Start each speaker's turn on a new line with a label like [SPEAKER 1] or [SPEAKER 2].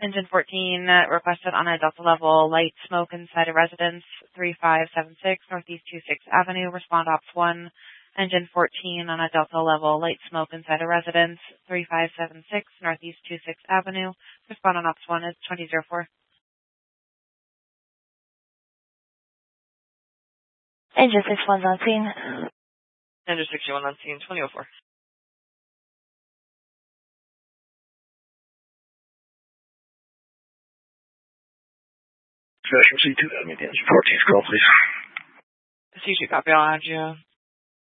[SPEAKER 1] Engine 14 requested on a Delta level light smoke inside a residence, 3576 Northeast 26th Avenue. Respond Ops 1. Engine 14 on a Delta level light smoke inside a residence, 3576 Northeast 26th Avenue. Respond on Ops 1 is 2004.
[SPEAKER 2] Engine 61 on scene.
[SPEAKER 3] Engine 61 on scene, 2004.
[SPEAKER 4] Special C2, that means engine 14's call, please.
[SPEAKER 3] C2, copy, I'll add you.